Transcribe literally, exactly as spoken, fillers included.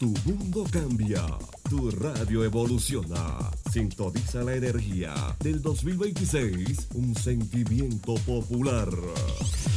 Tu mundo cambia, tu radio evoluciona. Sintoniza la energía del dos mil veintiséis, un sentimiento popular.